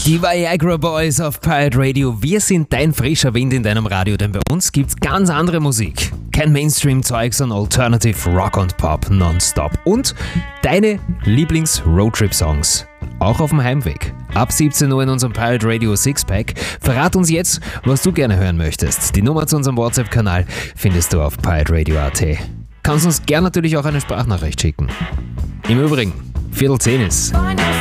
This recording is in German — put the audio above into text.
Die Viagra Boys auf Pirate Radio. Wir sind dein frischer Wind in deinem Radio, denn bei uns gibt's ganz andere Musik. Kein Mainstream-Zeug, sondern Alternative Rock und Pop nonstop. Und deine Lieblings-Roadtrip-Songs. Auch auf dem Heimweg. Ab 17 Uhr in unserem Pirate Radio Sixpack. Verrat uns jetzt, was du gerne hören möchtest. Die Nummer zu unserem WhatsApp-Kanal findest du auf pirateradio.at. Kannst uns gern natürlich auch eine Sprachnachricht schicken. Im Übrigen, 9:45 ist.